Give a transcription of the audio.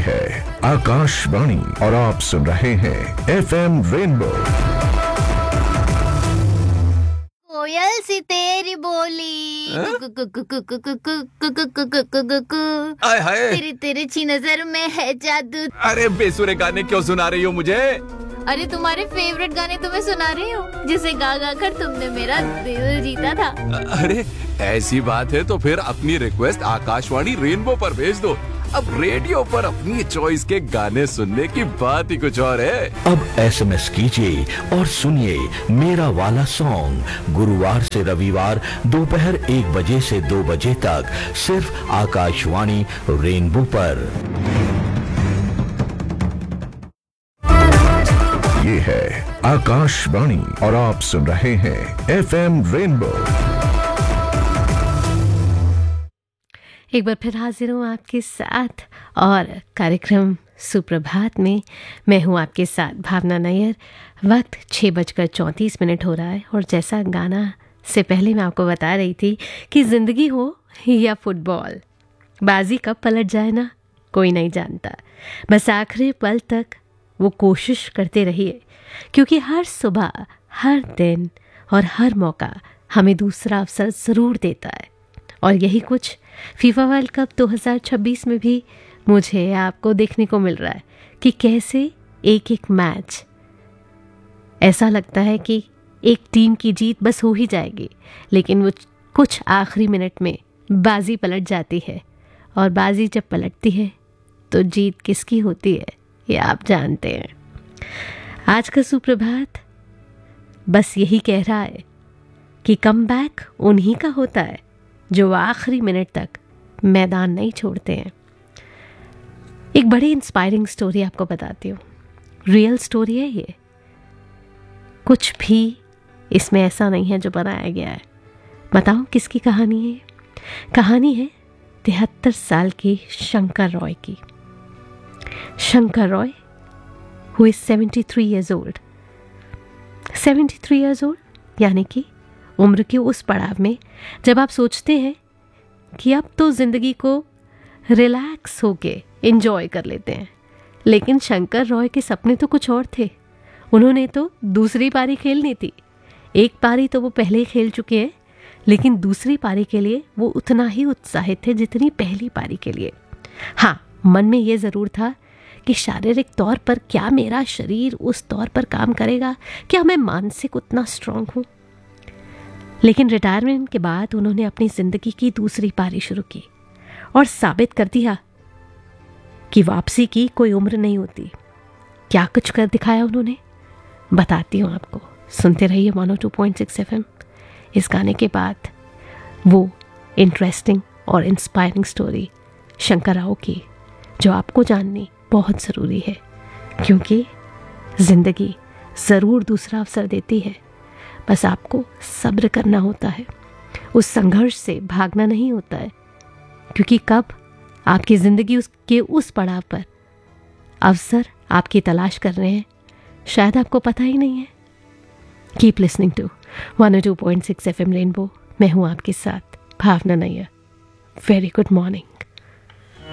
है आकाशवाणी और आप सुन रहे हैं FM रेनबो। कोयल सी तेरी बोली आय हाय, तेरी तिरछी नजर में है जादू। अरे बेसुरे गाने क्यों सुना रही हो मुझे? अरे तुम्हारे फेवरेट गाने तुम्हें सुना रही हूँ, जिसे गा गा कर तुमने मेरा दिल जीता था। अरे ऐसी बात है तो फिर अपनी रिक्वेस्ट आकाशवाणी रेनबो पर भेज दो। अब रेडियो पर अपनी चॉइस के गाने सुनने की बात ही कुछ और है। अब SMS कीजिए और सुनिए मेरा वाला सॉन्ग गुरुवार से रविवार दोपहर 1 बजे से 2 बजे तक सिर्फ आकाशवाणी रेनबो पर। ये है आकाशवाणी और आप सुन रहे हैं FM रेनबो। एक बार फिर हाजिर हूँ आपके साथ और कार्यक्रम सुप्रभात में मैं हूँ आपके साथ भावना नैयर। वक्त 6:34 हो रहा है और जैसा गाना से पहले मैं आपको बता रही थी कि ज़िंदगी हो या फुटबॉल, बाजी कब पलट जाए ना कोई नहीं जानता। बस आखिरी पल तक वो कोशिश करते रहिए, क्योंकि हर सुबह, हर दिन और हर मौका हमें दूसरा अवसर ज़रूर देता है। और यही कुछ फीफा वर्ल्ड कप 2026 में भी मुझे आपको देखने को मिल रहा है कि कैसे एक एक मैच ऐसा लगता है कि एक टीम की जीत बस हो ही जाएगी, लेकिन वो कुछ आखिरी मिनट में बाजी पलट जाती है। और बाजी जब पलटती है तो जीत किसकी होती है ये आप जानते हैं। आज का सुप्रभात बस यही कह रहा है कि कमबैक उन्हीं का होता है जो आखिरी मिनट तक मैदान नहीं छोड़ते हैं। एक बड़ी इंस्पायरिंग स्टोरी आपको बताती हूँ। रियल स्टोरी है ये, कुछ भी इसमें ऐसा नहीं है जो बनाया गया है। बताऊँ किसकी कहानी है? कहानी है 73 साल की शंकर रॉय की। Shankar Roy who is 73 years old। 73 years old यानी कि उम्र के उस पड़ाव में जब आप सोचते हैं कि अब तो ज़िंदगी को रिलैक्स होके एंजॉय कर लेते हैं, लेकिन शंकर रॉय के सपने तो कुछ और थे। उन्होंने तो दूसरी पारी खेलनी थी। एक पारी तो वो पहले ही खेल चुके हैं, लेकिन दूसरी पारी के लिए वो उतना ही उत्साहित थे जितनी पहली पारी के लिए। हाँ, मन में ये ज़रूर था कि शारीरिक तौर पर क्या मेरा शरीर उस तौर पर काम करेगा, क्या मैं मानसिक उतना स्ट्रांग हूँ। लेकिन रिटायरमेंट के बाद उन्होंने अपनी ज़िंदगी की दूसरी पारी शुरू की और साबित कर दिया कि वापसी की कोई उम्र नहीं होती। क्या कुछ कर दिखाया उन्होंने, बताती हूँ आपको। सुनते रहिए 102.6 FM। इस गाने के बाद वो इंटरेस्टिंग और इंस्पायरिंग स्टोरी शंकर राव की, जो आपको जाननी बहुत ज़रूरी है, क्योंकि ज़िंदगी ज़रूर दूसरा अवसर देती है। बस आपको सब्र करना होता है, उस संघर्ष से भागना नहीं होता है, क्योंकि कब आपकी ज़िंदगी उसके उस पड़ाव पर अवसर आपकी तलाश कर रहे हैं शायद आपको पता ही नहीं है। Keep listening to 102.6 FM rainbow. मैं हूँ आपके साथ भावना नैयर। Very good morning.